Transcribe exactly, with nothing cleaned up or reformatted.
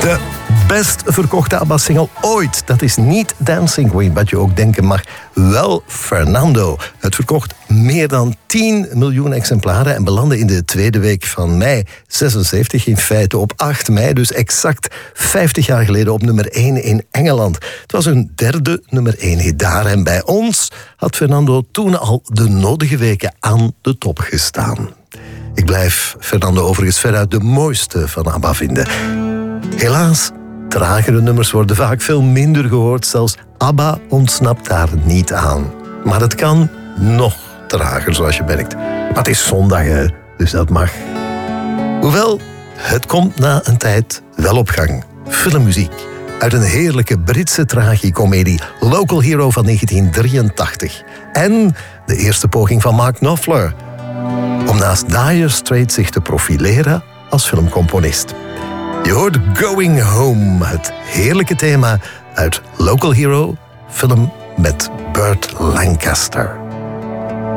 De best verkochte ABBA-single ooit. Dat is niet Dancing Queen, wat je ook denken mag. Wel Fernando. Het verkocht meer dan tien miljoen exemplaren en belandde in de tweede week van mei zesenzeventig. In feite op acht mei, dus exact vijftig jaar geleden op nummer één in Engeland. Het was een derde nummer één hit daar. En bij ons had Fernando toen al de nodige weken aan de top gestaan. Ik blijf Fernando overigens veruit de mooiste van ABBA vinden. Helaas, tragere nummers worden vaak veel minder gehoord. Zelfs ABBA ontsnapt daar niet aan. Maar het kan nog trager, zoals je merkt. Maar het is zondag, hè, dus dat mag. Hoewel, het komt na een tijd wel op gang. Filmmuziek uit een heerlijke Britse tragicomedie Local Hero van negentien drieëntachtig. En de eerste poging van Mark Knopfler om naast Dire Straits zich te profileren als filmcomponist. Je hoort Going Home, het heerlijke thema uit Local Hero, film met Burt Lancaster.